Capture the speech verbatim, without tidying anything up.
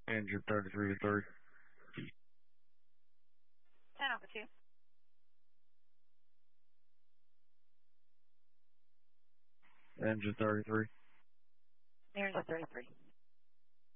Engine thirty-three to three. ten Alpha two. Engine thirty-three. Engine thirty-three.